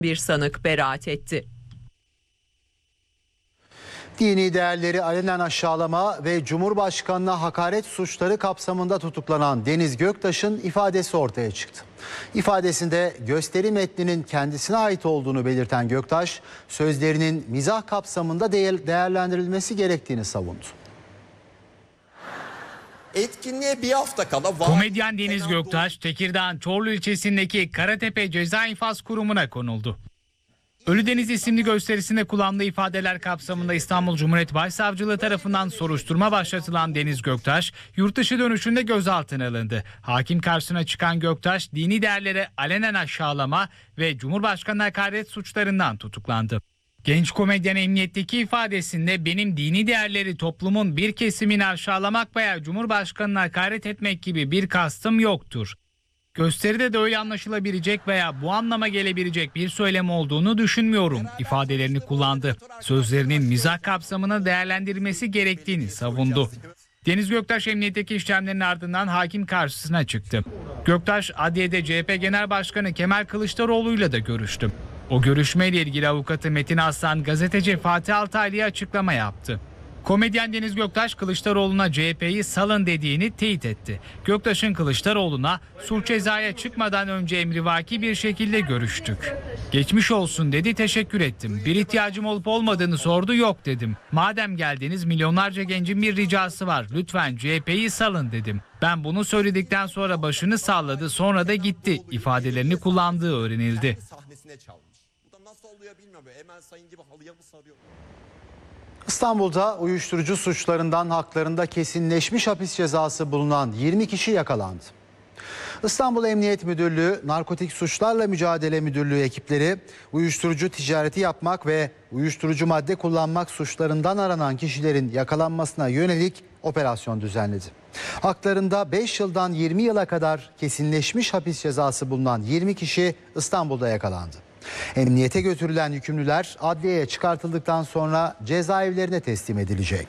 Bir sanık beraat etti. Dini değerleri alenen aşağılama ve Cumhurbaşkanı'na hakaret suçları kapsamında tutuklanan Deniz Göktaş'ın ifadesi ortaya çıktı. İfadesinde gösteri metninin kendisine ait olduğunu belirten Göktaş, sözlerinin mizah kapsamında değerlendirilmesi gerektiğini savundu. Etkinliğe bir hafta kala komedyen Deniz Göktaş, Tekirdağ'ın Çorlu ilçesindeki Karatepe Ceza İnfaz Kurumu'na konuldu. Ölüdeniz isimli gösterisinde kullandığı ifadeler kapsamında İstanbul Cumhuriyet Başsavcılığı tarafından soruşturma başlatılan Deniz Göktaş, yurtdışı dönüşünde gözaltına alındı. Hakim karşısına çıkan Göktaş, dini değerlere alenen aşağılama ve Cumhurbaşkanı'na hakaret suçlarından tutuklandı. Genç komedyen emniyetteki ifadesinde benim dini değerleri toplumun bir kesimini aşağılamak veya Cumhurbaşkanı'na hakaret etmek gibi bir kastım yoktur. Gösteride de öyle anlaşılabilecek veya bu anlama gelebilecek bir söylem olduğunu düşünmüyorum ifadelerini kullandı. Sözlerinin mizah kapsamına değerlendirilmesi gerektiğini savundu. Deniz Göktaş emniyetteki işlemlerin ardından hakim karşısına çıktı. Göktaş adliyede CHP Genel Başkanı Kemal Kılıçdaroğlu'yla da görüştü. O görüşmeyle ilgili avukatı Metin Aslan gazeteci Fatih Altaylı'ya açıklama yaptı. Komedyen Deniz Göktaş, Kılıçdaroğlu'na CHP'yi salın dediğini teyit etti. Göktaş'ın Kılıçdaroğlu'na sulh cezaya çıkmadan önce emrivaki bir şekilde görüştük. Geçmiş olsun dedi, teşekkür ettim. Bir ihtiyacım olup olmadığını sordu, yok dedim. Madem geldiniz, milyonlarca gencin bir ricası var. Lütfen CHP'yi salın dedim. Ben bunu söyledikten sonra başını salladı, sonra da gitti ifadelerini kullandığı öğrenildi. İstanbul'da uyuşturucu suçlarından haklarında kesinleşmiş hapis cezası bulunan 20 kişi yakalandı. İstanbul Emniyet Müdürlüğü, Narkotik Suçlarla Mücadele Müdürlüğü ekipleri uyuşturucu ticareti yapmak ve uyuşturucu madde kullanmak suçlarından aranan kişilerin yakalanmasına yönelik operasyon düzenledi. Haklarında 5 yıldan 20 yıla kadar kesinleşmiş hapis cezası bulunan 20 kişi İstanbul'da yakalandı. Emniyete götürülen yükümlüler adliyeye çıkartıldıktan sonra cezaevlerine teslim edilecek.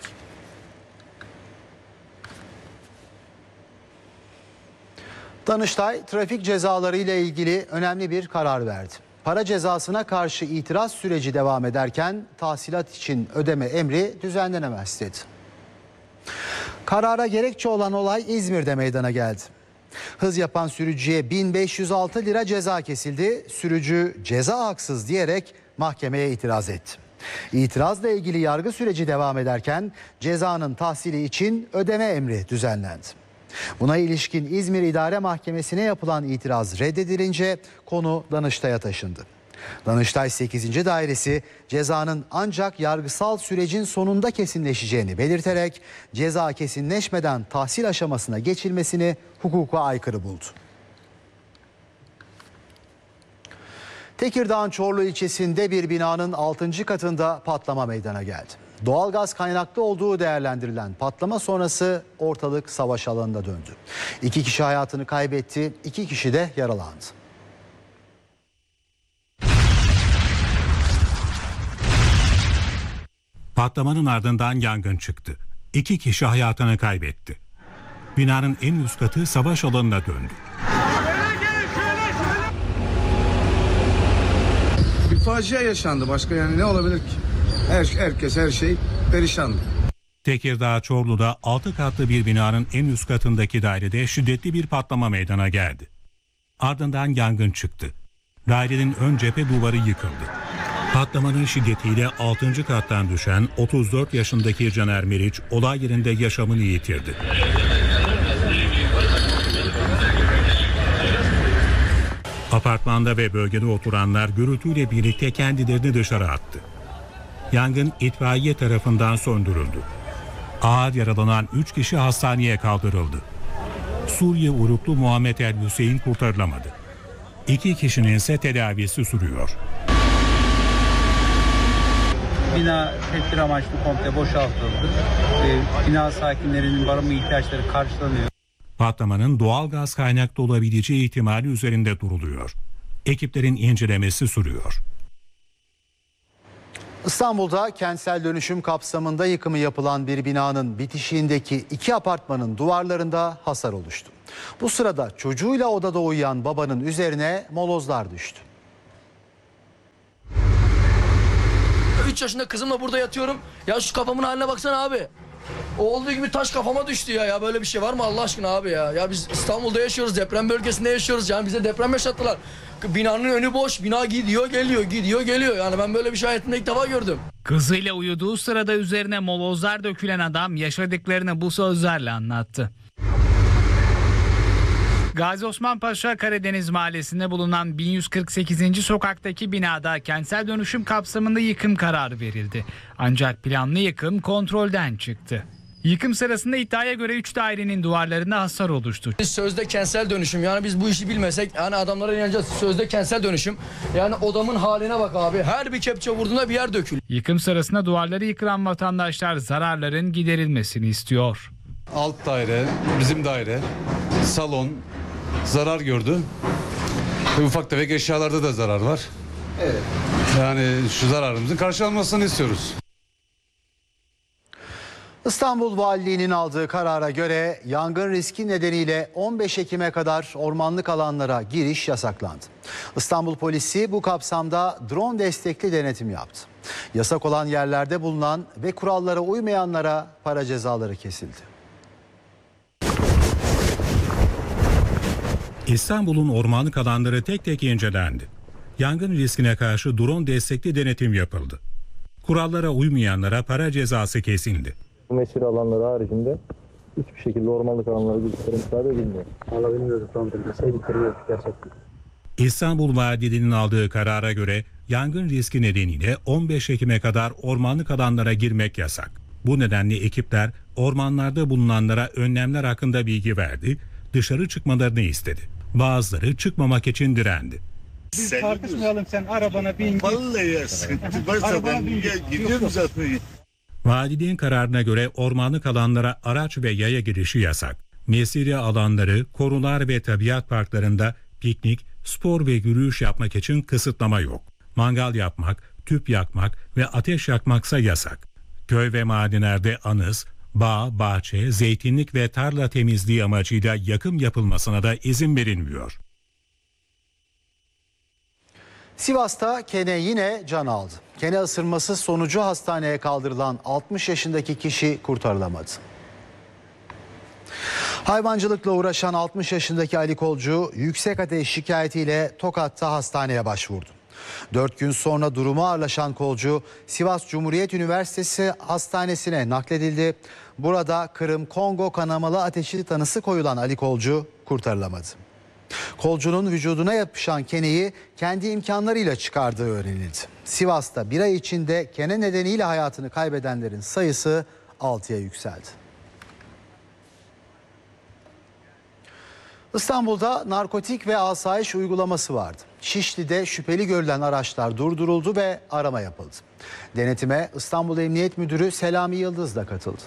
Danıştay trafik cezaları ile ilgili önemli bir karar verdi. Para cezasına karşı itiraz süreci devam ederken tahsilat için ödeme emri düzenlenemez dedi. Karara gerekçe olan olay İzmir'de meydana geldi. Hız yapan sürücüye 1506 lira ceza kesildi. Sürücü ceza haksız diyerek mahkemeye itiraz etti. İtirazla ilgili yargı süreci devam ederken cezanın tahsili için ödeme emri düzenlendi. Buna ilişkin İzmir İdare Mahkemesi'ne yapılan itiraz reddedilince konu Danıştay'a taşındı. Danıştay 8. Dairesi cezanın ancak yargısal sürecin sonunda kesinleşeceğini belirterek ceza kesinleşmeden tahsil aşamasına geçilmesini hukuka aykırı buldu. Tekirdağ'ın Çorlu ilçesinde bir binanın 6. katında patlama meydana geldi. Doğalgaz kaynaklı olduğu değerlendirilen patlama sonrası ortalık savaş alanına döndü. 2 kişi hayatını kaybetti, 2 kişi de yaralandı. Patlamanın ardından yangın çıktı. 2 kişi hayatını kaybetti. Binanın en üst katı savaş alanına döndü. Bir facia yaşandı. Başka yani ne olabilir ki? Herkes her şey perişandı. Tekirdağ Çorlu'da 6 katlı bir binanın en üst katındaki dairede şiddetli bir patlama meydana geldi. Ardından yangın çıktı. Dairenin ön cephe duvarı yıkıldı. Patlamanın şiddetiyle 6. kattan düşen 34 yaşındaki Caner Meriç olay yerinde yaşamını yitirdi. Apartmanda ve bölgede oturanlar gürültüyle birlikte kendilerini dışarı attı. Yangın itfaiye tarafından söndürüldü. Ağır yaralanan 3 kişi hastaneye kaldırıldı. Suriye uyruklu Muhammed El Hüseyin kurtarılamadı. 2 kişinin ise tedavisi sürüyor. Bina tedbir amaçlı komple boşaltıldı. Bina sakinlerinin barınma ihtiyaçları karşılanıyor. Patlamanın doğal gaz kaynaklı olabileceği ihtimali üzerinde duruluyor. Ekiplerin incelemesi sürüyor. İstanbul'da kentsel dönüşüm kapsamında yıkımı yapılan bir binanın bitişiğindeki 2 apartmanın duvarlarında hasar oluştu. Bu sırada çocuğuyla odada uyuyan babanın üzerine molozlar düştü. 3 yaşında kızımla burada yatıyorum. Ya şu kafamın haline baksana abi. O olduğu gibi taş kafama düştü ya. Ya böyle bir şey var mı Allah aşkına abi ya? Ya biz İstanbul'da yaşıyoruz, deprem bölgesinde yaşıyoruz. Yani bize deprem yaşattılar. Binanın önü boş, bina gidiyor geliyor, gidiyor geliyor. Yani ben böyle bir şey hayatımda ilk defa gördüm. Kızıyla uyuduğu sırada üzerine molozlar dökülen adam yaşadıklarını bu sözlerle anlattı. Gazi Osman Paşa Karadeniz Mahallesi'nde bulunan 1148. sokaktaki binada kentsel dönüşüm kapsamında yıkım kararı verildi. Ancak planlı yıkım kontrolden çıktı. Yıkım sırasında iddiaya göre 3 dairenin duvarlarında hasar oluştu. Sözde kentsel dönüşüm, yani biz bu işi bilmesek yani adamlara inanacağız. Sözde kentsel dönüşüm, yani odamın haline bak abi, her bir kepçe vurduğunda bir yer dökülüyor. Yıkım sırasında duvarları yıkılan vatandaşlar zararların giderilmesini istiyor. Alt daire, bizim daire, salon zarar gördü. Ufak tefek eşyalarda da zarar var. Evet. Yani şu zararımızın karşılanmasını istiyoruz. İstanbul Valiliği'nin aldığı karara göre yangın riski nedeniyle 15 Ekim'e kadar ormanlık alanlara giriş yasaklandı. İstanbul Polisi bu kapsamda drone destekli denetim yaptı. Yasak olan yerlerde bulunan ve kurallara uymayanlara para cezaları kesildi. İstanbul'un ormanlık alanları tek tek incelendi. Yangın riskine karşı drone destekli denetim yapıldı. Kurallara uymayanlara para cezası kesildi. Mesire alanları haricinde hiçbir şekilde ormanlık alanlara girişlere müsaade edilmiyor. Alabilmiyoruz tam tehlikeli gerçekten. İstanbul Valiliği'nin aldığı karara göre yangın riski nedeniyle 15 Ekim'e kadar ormanlık alanlara girmek yasak. Bu nedenle ekipler ormanlarda bulunanlara önlemler hakkında bilgi verdi, dışarı çıkmalarını istedi. Bazıları çıkmamak için direndi. Biz tartışmayalım, sen arabana bin. Vallahi ya sıkıntı varsa ben gidiyorum zaten. Valiliğin kararına göre ormanlık alanlara araç ve yaya girişi yasak. Mesire alanları, korular ve tabiat parklarında piknik, spor ve yürüyüş yapmak için kısıtlama yok. Mangal yapmak, tüp yakmak ve ateş yakmaksa yasak. Köy ve madenlerde anız, bağ, bahçe, zeytinlik ve tarla temizliği amacıyla yakım yapılmasına da izin verilmiyor. Sivas'ta kene yine can aldı. Kene ısırması sonucu hastaneye kaldırılan 60 yaşındaki kişi kurtarılamadı. Hayvancılıkla uğraşan 60 yaşındaki Ali Kolcu yüksek ateş şikayetiyle Tokat'ta hastaneye başvurdu. 4 gün sonra durumu ağırlaşan Kolcu Sivas Cumhuriyet Üniversitesi Hastanesi'ne nakledildi. Burada Kırım-Kongo kanamalı ateşi tanısı koyulan Ali Kolcu kurtarılamadı. Kolcunun vücuduna yapışan keneyi kendi imkanlarıyla çıkardığı öğrenildi. Sivas'ta bir ay içinde kene nedeniyle hayatını kaybedenlerin sayısı 6'ya yükseldi. İstanbul'da narkotik ve asayiş uygulaması vardı. Şişli'de şüpheli görülen araçlar durduruldu ve arama yapıldı. Denetime İstanbul Emniyet Müdürü Selami Yıldız da katıldı.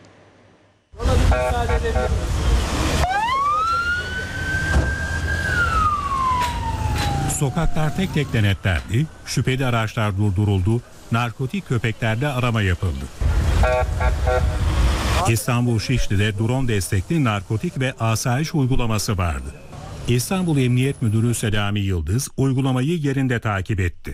Sokaklar tek tek denetlendi, şüpheli araçlar durduruldu, narkotik köpeklerle arama yapıldı. İstanbul Şişli'de drone destekli narkotik ve asayiş uygulaması vardı. İstanbul Emniyet Müdürü Selami Yıldız uygulamayı yerinde takip etti.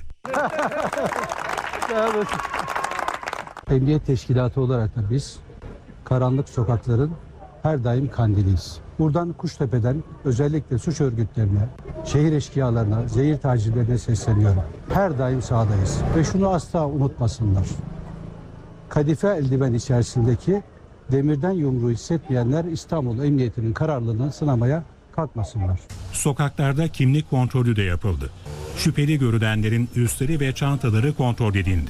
Emniyet teşkilatı olarak da biz karanlık sokakların her daim kandiliyiz. Buradan Kuştepe'den özellikle suç örgütlerine, şehir eşkıyalarına, zehir tacirlerine sesleniyorum. Her daim sahadayız ve şunu asla unutmasınlar. Kadife eldiven içerisindeki demirden yumruğu hissetmeyenler İstanbul Emniyeti'nin kararlılığını sınamaya kalkmasınlar. Sokaklarda kimlik kontrolü de yapıldı. Şüpheli görülenlerin üstleri ve çantaları kontrol edildi.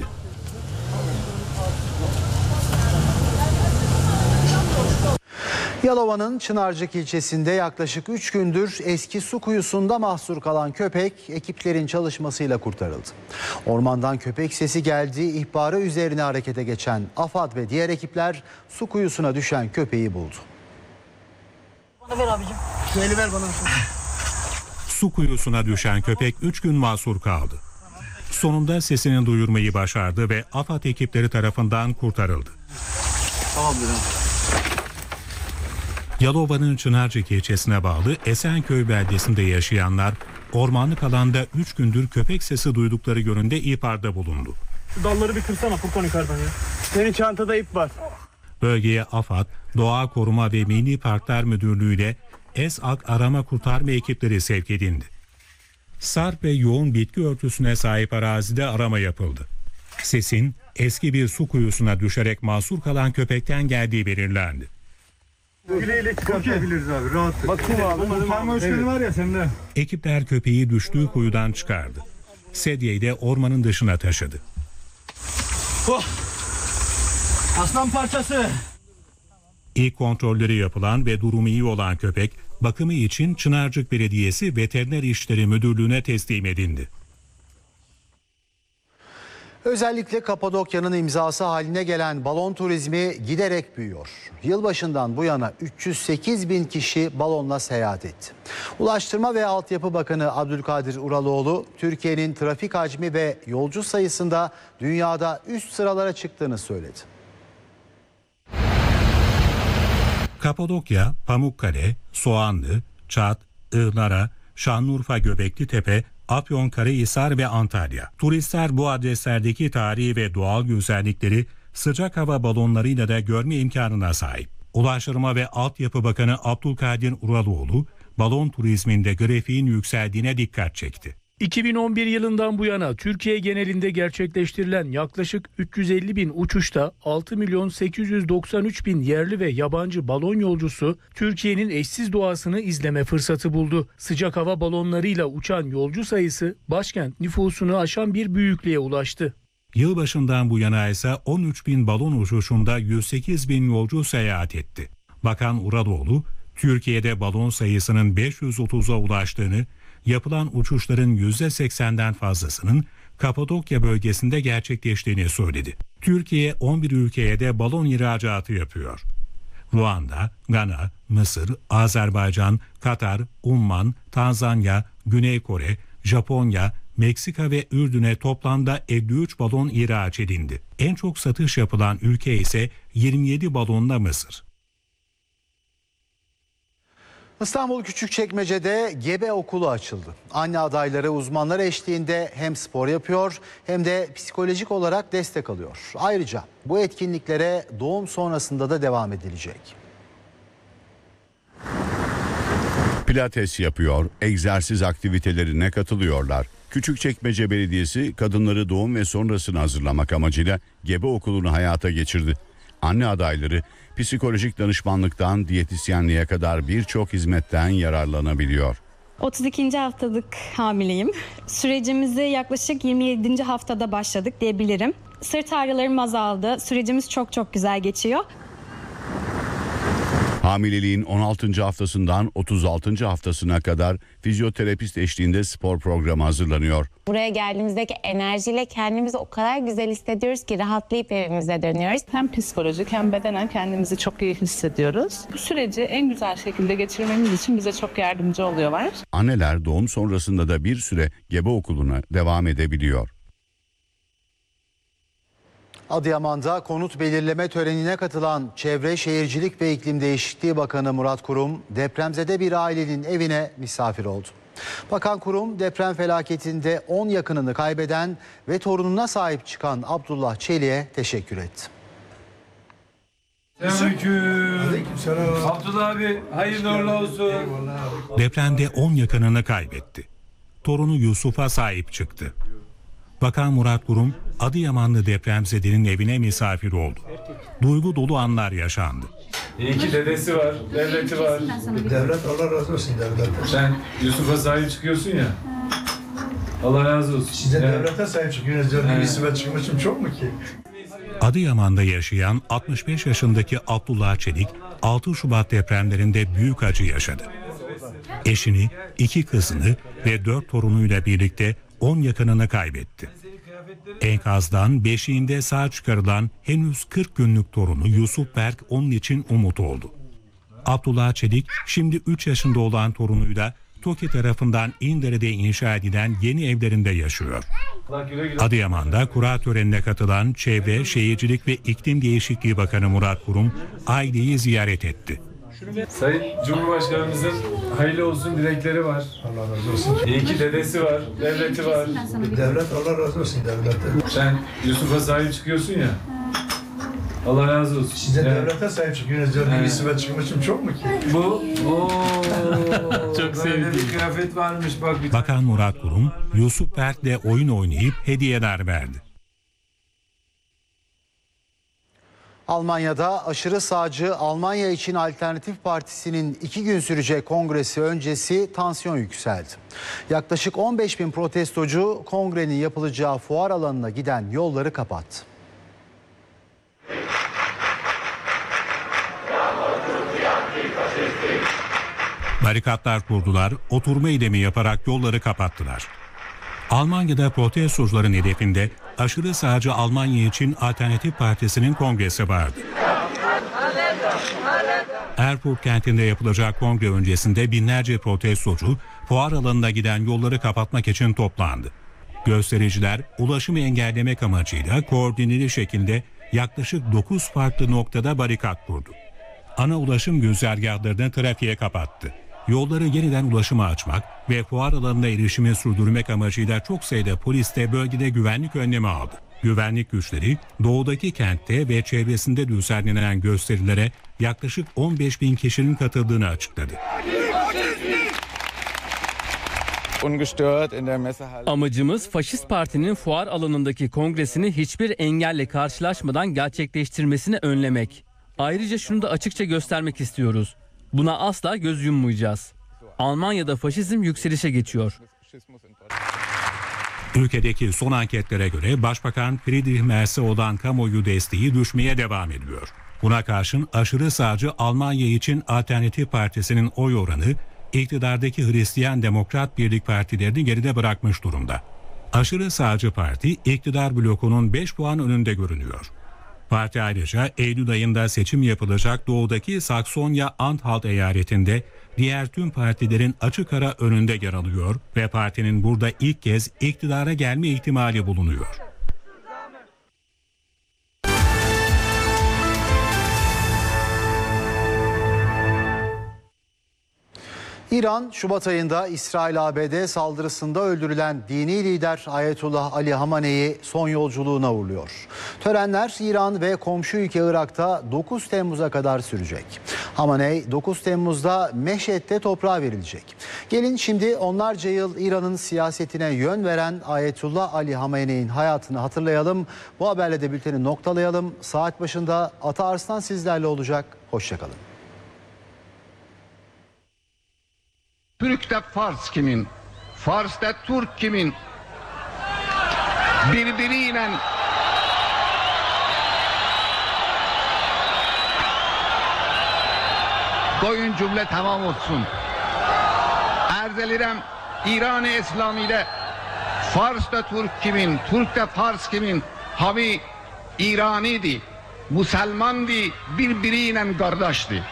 Yalova'nın Çınarcık ilçesinde yaklaşık 3 gündür eski su kuyusunda mahsur kalan köpek ekiplerin çalışmasıyla kurtarıldı. Ormandan köpek sesi geldiği ihbarı üzerine harekete geçen AFAD ve diğer ekipler su kuyusuna düşen köpeği buldu. Bana ver abicim. Şöyle ver bana. Su kuyusuna düşen köpek 3 gün mahsur kaldı. Sonunda sesini duyurmayı başardı ve AFAD ekipleri tarafından kurtarıldı. Tamam dedim. Yalova'nın Çınarcık ilçesine bağlı Esenköy beldesinde yaşayanlar ormanlık alanda 3 gündür köpek sesi duydukları yönünde ihbarda bulundu. Dalları bir kırsana Furkan yukarıdan ya. Senin çantada ip var. Bölgeye AFAD, Doğa Koruma ve Milli Parklar Müdürlüğü ile ESAK arama kurtarma ekipleri sevk edildi. Sarp ve yoğun bitki örtüsüne sahip arazide arama yapıldı. Sesin eski bir su kuyusuna düşerek mahsur kalan köpekten geldiği belirlendi. Güleyle çıkartabiliriz abi rahat. Bakın abi bu parma üçgeni var ya sende. Ekipler köpeği düştüğü kuyudan çıkardı. Sedyeyi de ormanın dışına taşıdı. Oh. Aslan parçası. İlk kontrolleri yapılan ve durumu iyi olan köpek bakımı için Çınarcık Belediyesi Veteriner İşleri Müdürlüğü'ne teslim edildi. Özellikle Kapadokya'nın imzası haline gelen balon turizmi giderek büyüyor. Yılbaşından bu yana 308 bin kişi balonla seyahat etti. Ulaştırma ve Altyapı Bakanı Abdülkadir Uraloğlu, Türkiye'nin trafik hacmi ve yolcu sayısında dünyada üst sıralara çıktığını söyledi. Kapadokya, Pamukkale, Soğanlı, Çat, Ihlara, Şanlıurfa Göbeklitepe, Afyonkarahisar ve Antalya. Turistler bu adreslerdeki tarihi ve doğal güzellikleri sıcak hava balonlarıyla da görme imkanına sahip. Ulaştırma ve Altyapı Bakanı Abdülkadir Uraloğlu, balon turizminde grafiğin yükseldiğine dikkat çekti. 2011 yılından bu yana Türkiye genelinde gerçekleştirilen yaklaşık 350 bin uçuşta 6 milyon 893 bin yerli ve yabancı balon yolcusu Türkiye'nin eşsiz doğasını izleme fırsatı buldu. Sıcak hava balonlarıyla uçan yolcu sayısı başkent nüfusunu aşan bir büyüklüğe ulaştı. Yılbaşından bu yana ise 13 bin balon uçuşunda 108 bin yolcu seyahat etti. Bakan Uraloğlu, Türkiye'de balon sayısının 530'a ulaştığını, yapılan uçuşların %80'den fazlasının Kapadokya bölgesinde gerçekleştiğini söyledi. Türkiye 11 ülkeye de balon ihracatı yapıyor. Ruanda, Gana, Mısır, Azerbaycan, Katar, Umman, Tanzanya, Güney Kore, Japonya, Meksika ve Ürdün'e toplamda 53 balon ihraç edildi. En çok satış yapılan ülke ise 27 balonla Mısır. İstanbul Küçükçekmece'de gebe okulu açıldı. Anne adayları uzmanlar eşliğinde hem spor yapıyor hem de psikolojik olarak destek alıyor. Ayrıca bu etkinliklere doğum sonrasında da devam edilecek. Pilates yapıyor, egzersiz aktivitelerine katılıyorlar. Küçükçekmece Belediyesi kadınları doğum ve sonrasını hazırlamak amacıyla gebe okulunu hayata geçirdi. Anne adayları psikolojik danışmanlıktan diyetisyenliğe kadar birçok hizmetten yararlanabiliyor. 32. haftalık hamileyim. Sürecimizi yaklaşık 27. haftada başladık diyebilirim. Sırt ağrılarım azaldı. Sürecimiz çok güzel geçiyor. Hamileliğin 16. haftasından 36. haftasına kadar fizyoterapist eşliğinde spor programı hazırlanıyor. Buraya geldiğimizdeki enerjiyle kendimizi o kadar güzel hissediyoruz ki rahatlayıp evimize dönüyoruz. Hem psikolojik hem bedenen kendimizi çok iyi hissediyoruz. Bu süreci en güzel şekilde geçirmemiz için bize çok yardımcı oluyorlar. Anneler doğum sonrasında da bir süre gebe okuluna devam edebiliyor. Adıyaman'da konut belirleme törenine katılan Çevre Şehircilik ve İklim Değişikliği Bakanı Murat Kurum depremzede bir ailenin evine misafir oldu. Bakan Kurum deprem felaketinde 10 yakınını kaybeden ve torununa sahip çıkan Abdullah Çelik'e teşekkür etti. Aleykümselam. Abdullah abi hayırlı uğurlu olsun. Depremde 10 yakınını kaybetti. Torunu Yusuf'a sahip çıktı. Bakan Murat Kurum, Adıyamanlı depremzedenin evine misafir oldu. Duygu dolu anlar yaşandı. İyi ki dedesi var, devleti var. Devlet Allah razı olsun devlet. Sen Yusuf'a sahip çıkıyorsun ya. Allah razı olsun. Size devlete sahip çıkıyorsunuz. İsime çıkmışım çok mu ki? Adıyaman'da yaşayan 65 yaşındaki Abdullah Çelik, 6 Şubat depremlerinde büyük acı yaşadı. Eşini, 2 kızını ve 4 torunuyla birlikte 10 yakınını kaybetti. Enkazdan beşiğinde sağ çıkarılan henüz 40 günlük torunu Yusuf Berk onun için umut oldu. Abdullah Çelik şimdi 3 yaşında olan torunuyla TOKİ tarafından İndere'de inşa edilen yeni evlerinde yaşıyor. Adıyaman'da kura törenine katılan Çevre, Şehircilik ve İklim Değişikliği Bakanı Murat Kurum aileyi ziyaret etti. Sayın Cumhurbaşkanımızın hayırlı olsun dilekleri var. Allah razı olsun. İyi ki dedesi var, devleti var. Devlet Allah razı olsun devlete. Sen Yusuf'a sahip çıkıyorsun ya. Allah razı olsun. Size devlete sahip çıkıyorsunuz. İyisime çıkmışım çok mu ki? Bu Çok böyle bir kıyafet varmış bak. Bakan Murat Kurum, Yusuf Berk'le oyun oynayıp hediyeler verdi. Almanya'da aşırı sağcı Almanya için Alternatif Partisi'nin 2 gün sürecek kongresi öncesi tansiyon yükseldi. Yaklaşık 15.000 protestocu kongrenin yapılacağı fuar alanına giden yolları kapattı. Barikatlar kurdular, oturma eylemi yaparak yolları kapattılar. Almanya'da protestocuların hedefinde aşırı sağcı Almanya için Alternatif Partisi'nin kongresi vardı. Erfurt kentinde yapılacak kongre öncesinde binlerce protestocu fuar alanına giden yolları kapatmak için toplandı. Göstericiler ulaşımı engellemek amacıyla koordineli şekilde yaklaşık 9 farklı noktada barikat kurdu. Ana ulaşım güzergahlarını trafiğe kapattı. Yolları yeniden ulaşıma açmak ve fuar alanına erişimi sürdürmek amacıyla çok sayıda polis de bölgede güvenlik önlemi aldı. Güvenlik güçleri doğudaki kentte ve çevresinde düzenlenen gösterilere yaklaşık 15.000 kişinin katıldığını açıkladı. Amacımız faşist partinin fuar alanındaki kongresini hiçbir engelle karşılaşmadan gerçekleştirmesini önlemek. Ayrıca şunu da açıkça göstermek istiyoruz. Buna asla göz yummayacağız. Almanya'da faşizm yükselişe geçiyor. Ülkedeki son anketlere göre Başbakan Friedrich Merz'e olan kamuoyu desteği düşmeye devam ediyor. Buna karşın aşırı sağcı Almanya için Alternatif Partisi'nin oy oranı iktidardaki Hristiyan Demokrat Birlik partilerini geride bırakmış durumda. Aşırı sağcı parti iktidar blokunun 5 puan önünde görünüyor. Parti ayrıca Eylül ayında seçim yapılacak doğudaki Saksonya-Anhalt eyaletinde diğer tüm partilerin açık ara önünde yer alıyor ve partinin burada ilk kez iktidara gelme ihtimali bulunuyor. İran, Şubat ayında İsrail-ABD saldırısında öldürülen dini lider Ayetullah Ali Hamene'yi son yolculuğuna uğurluyor. Törenler İran ve komşu ülke Irak'ta 9 Temmuz'a kadar sürecek. Hamenei 9 Temmuz'da Meşhed'de toprağa verilecek. Gelin şimdi onlarca yıl İran'ın siyasetine yön veren Ayetullah Ali Hamene'nin hayatını hatırlayalım. Bu haberle de bülteni noktalayalım. Saat başında Ata Arslan sizlerle olacak. Hoşçakalın. Türk'te Fars kimin, Fars'ta Türk kimin, birbiriyle koyun cümle tamam olsun. Arz ederim İran-ı İslami'de Fars'ta Türk kimin, Türk'te Fars kimin, hami İraniydi, Müslümandı, birbiriyle kardeşti.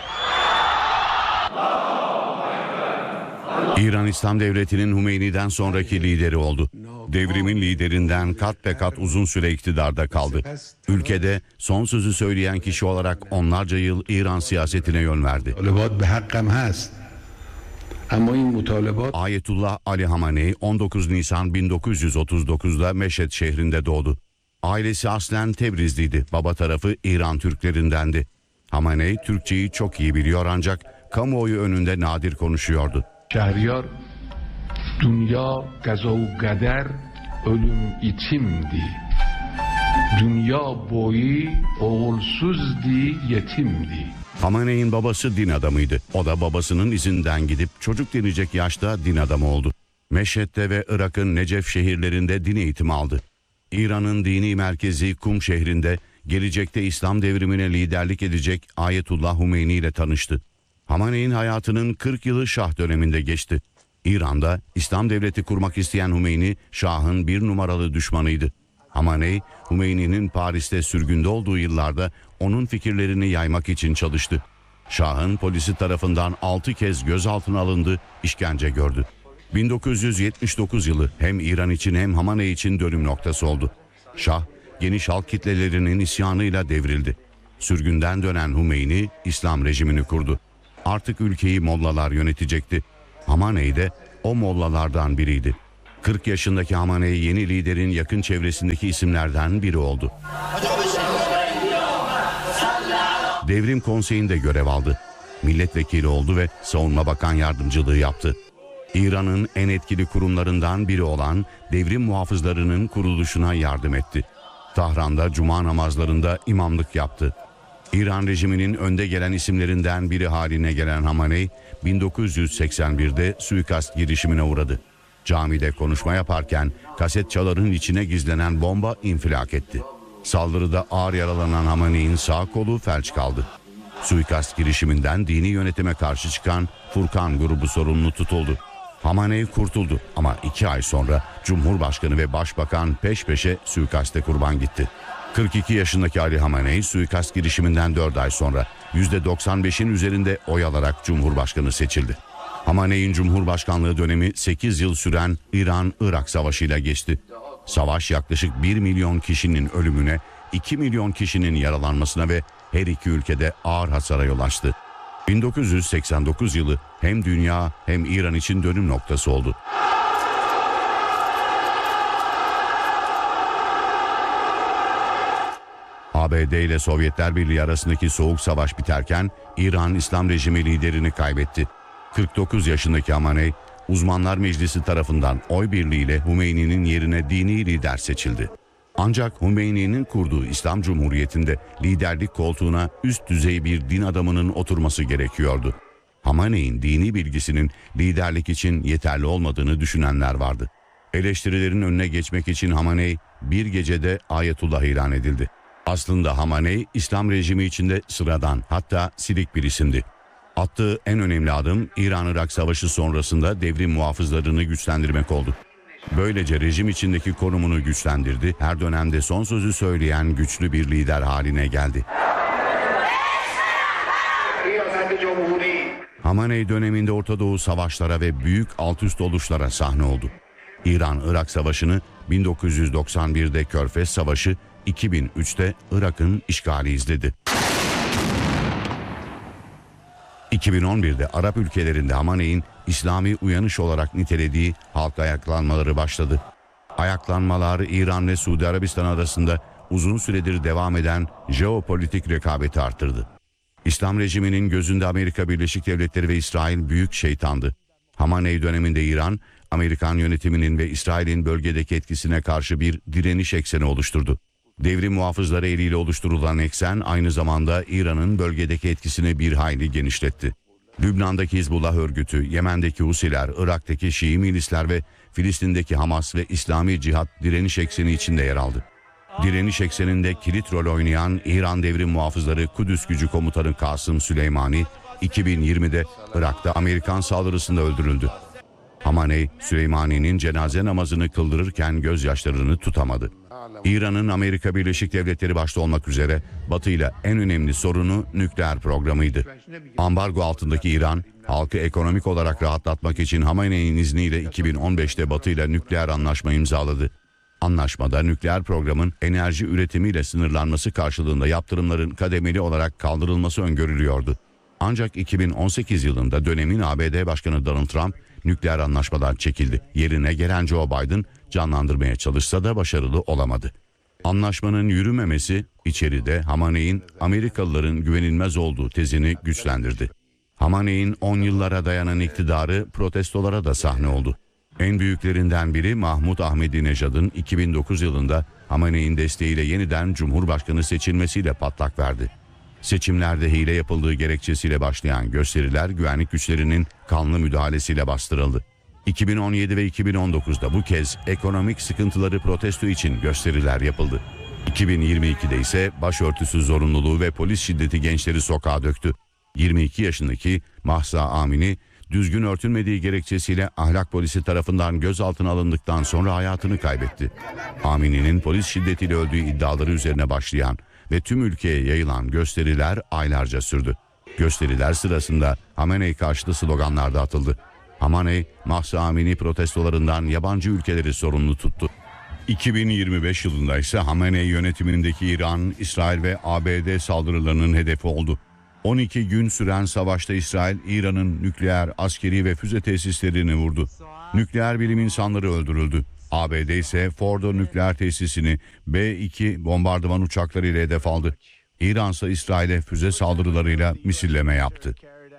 İran İslam Devleti'nin Hümeyni'den sonraki lideri oldu. Devrimin liderinden kat be kat uzun süre iktidarda kaldı. Ülkede son sözü söyleyen kişi olarak onlarca yıl İran siyasetine yön verdi. Ayetullah Ali Hamenei 19 Nisan 1939'da Meşhed şehrinde doğdu. Ailesi aslen Tebrizliydi. Baba tarafı İran Türklerindendi. Hamenei Türkçeyi çok iyi biliyor ancak kamuoyu önünde nadir konuşuyordu. Şehriyar, dünya gaza ve kader ölüm içimdi. Dünya boyu oğulsuzdi, yetimdi. Hamenei'nin babası din adamıydı. O da babasının izinden gidip çocuk denecek yaşta din adamı oldu. Meşhed'de ve Irak'ın Necef şehirlerinde din eğitimi aldı. İran'ın dini merkezi Kum şehrinde gelecekte İslam devrimine liderlik edecek Ayetullah Hümeyni ile tanıştı. Hamenei'nin hayatının 40 yılı Şah döneminde geçti. İran'da İslam devleti kurmak isteyen Hümeyni, Şah'ın bir numaralı düşmanıydı. Hamenei, Hümeyni'nin Paris'te sürgünde olduğu yıllarda onun fikirlerini yaymak için çalıştı. Şah'ın polisi tarafından 6 kez gözaltına alındı, işkence gördü. 1979 yılı hem İran için hem Hamenei için dönüm noktası oldu. Şah, geniş halk kitlelerinin isyanıyla devrildi. Sürgünden dönen Hümeyni, İslam rejimini kurdu. Artık ülkeyi mollalar yönetecekti. Hamaney de o mollalardan biriydi. 40 yaşındaki Hamaney yeni liderin yakın çevresindeki isimlerden biri oldu. Devrim Konseyi'nde görev aldı. Milletvekili oldu ve Savunma Bakan Yardımcılığı yaptı. İran'ın en etkili kurumlarından biri olan devrim muhafızlarının kuruluşuna yardım etti. Tahran'da cuma namazlarında imamlık yaptı. İran rejiminin önde gelen isimlerinden biri haline gelen Hamaney, 1981'de suikast girişimine uğradı. Camide konuşma yaparken kaset çaların içine gizlenen bomba infilak etti. Saldırıda ağır yaralanan Hamaney'in sağ kolu felç kaldı. Suikast girişiminden dini yönetime karşı çıkan Furkan grubu sorumlu tutuldu. Hamaney kurtuldu ama 2 ay sonra Cumhurbaşkanı ve Başbakan peş peşe suikaste kurban gitti. 42 yaşındaki Ali Hamaney suikast girişiminden 4 ay sonra %95'in üzerinde oy alarak Cumhurbaşkanı seçildi. Hamaney'in Cumhurbaşkanlığı dönemi 8 yıl süren İran-Irak Savaşı'yla geçti. Savaş yaklaşık 1 milyon kişinin ölümüne, 2 milyon kişinin yaralanmasına ve her iki ülkede ağır hasara yol açtı. 1989 yılı hem dünya hem İran için dönüm noktası oldu. ABD ile Sovyetler Birliği arasındaki soğuk savaş biterken İran İslam rejimi liderini kaybetti. 49 yaşındaki Hamaney, Uzmanlar Meclisi tarafından oy birliğiyle Hümeyni'nin yerine dini lider seçildi. Ancak Hümeyni'nin kurduğu İslam Cumhuriyeti'nde liderlik koltuğuna üst düzey bir din adamının oturması gerekiyordu. Hamaney'in dini bilgisinin liderlik için yeterli olmadığını düşünenler vardı. Eleştirilerin önüne geçmek için Hamaney bir gecede Ayetullah ilan edildi. Aslında Hamaney İslam rejimi içinde sıradan, hatta silik bir isimdi. Attığı en önemli adım İran-Irak Savaşı sonrasında devrim muhafızlarını güçlendirmek oldu. Böylece rejim içindeki konumunu güçlendirdi, her dönemde son sözü söyleyen güçlü bir lider haline geldi. Hamaney döneminde Orta Doğu savaşlara ve büyük altüst oluşlara sahne oldu. İran-Irak Savaşı'nı 1991'de Körfez Savaşı, 2003'te Irak'ın işgali izledi. 2011'de Arap ülkelerinde Hamaney'in İslami uyanış olarak nitelediği halk ayaklanmaları başladı. Ayaklanmalar İran ve Suudi Arabistan arasında uzun süredir devam eden jeopolitik rekabeti arttırdı. İslam rejiminin gözünde Amerika Birleşik Devletleri ve İsrail büyük şeytandı. Hamaney döneminde İran, Amerikan yönetiminin ve İsrail'in bölgedeki etkisine karşı bir direniş ekseni oluşturdu. Devrim muhafızları eliyle oluşturulan eksen aynı zamanda İran'ın bölgedeki etkisini bir hayli genişletti. Lübnan'daki Hizbullah örgütü, Yemen'deki Husiler, Irak'taki Şii milisler ve Filistin'deki Hamas ve İslami Cihat direniş ekseni içinde yer aldı. Direniş ekseninde kilit rol oynayan İran Devrim Muhafızları Kudüs Gücü Komutanı Kasım Süleymani, 2020'de Irak'ta Amerikan saldırısında öldürüldü. Hamaney, Süleymani'nin cenaze namazını kıldırırken gözyaşlarını tutamadı. İran'ın Amerika Birleşik Devletleri başta olmak üzere Batı ile en önemli sorunu nükleer programıydı. Ambargo altındaki İran, halkı ekonomik olarak rahatlatmak için Hamaney'in izniyle 2015'te Batı ile nükleer anlaşma imzaladı. Anlaşmada nükleer programın enerji üretimiyle sınırlanması karşılığında yaptırımların kademeli olarak kaldırılması öngörülüyordu. Ancak 2018 yılında dönemin ABD Başkanı Donald Trump nükleer anlaşmadan çekildi. Yerine gelen Joe Biden canlandırmaya çalışsa da başarılı olamadı. Anlaşmanın yürümemesi içeride Hamaney'in Amerikalıların güvenilmez olduğu tezini güçlendirdi. Hamaney'in 10 yıllara dayanan iktidarı protestolara da sahne oldu. En büyüklerinden biri Mahmud Ahmadinejad'ın 2009 yılında Hamaney'in desteğiyle yeniden Cumhurbaşkanı seçilmesiyle patlak verdi. Seçimlerde hile yapıldığı gerekçesiyle başlayan gösteriler güvenlik güçlerinin kanlı müdahalesiyle bastırıldı. 2017 ve 2019'da bu kez ekonomik sıkıntıları protesto için gösteriler yapıldı. 2022'de ise başörtüsü zorunluluğu ve polis şiddeti gençleri sokağa döktü. 22 yaşındaki Mahsa Amini, düzgün örtünmediği gerekçesiyle ahlak polisi tarafından gözaltına alındıktan sonra hayatını kaybetti. Amini'nin polis şiddetiyle öldüğü iddiaları üzerine başlayan ve tüm ülkeye yayılan gösteriler aylarca sürdü. Gösteriler sırasında Hamaney karşıtı sloganlar da atıldı. Hamaney, Mahsa Amini protestolarından yabancı ülkeleri sorumlu tuttu. 2025 yılında ise Hamaney yönetimindeki İran, İsrail ve ABD saldırılarının hedefi oldu. 12 gün süren savaşta İsrail, İran'ın nükleer, askeri ve füze tesislerini vurdu. Nükleer bilim insanları öldürüldü. ABD ise Fordo nükleer tesisini B-2 bombardıman uçaklarıyla hedef aldı. İran ise İsrail'e füze saldırılarıyla misilleme yaptı.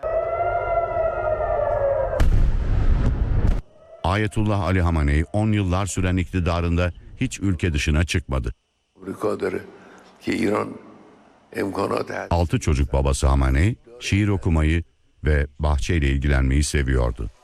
Ayetullah Ali Hamenei 10 yıllar süren iktidarında hiç ülke dışına çıkmadı. 6 çocuk babası Hamenei şiir okumayı ve bahçeyle ilgilenmeyi seviyordu.